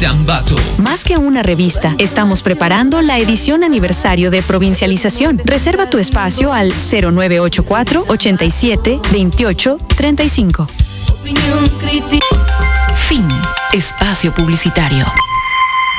de Ambato. Más que una revista, estamos preparando la edición aniversario de Provincialización. Reserva tu espacio al 0984 87 28 35. Fin. Espacio publicitario.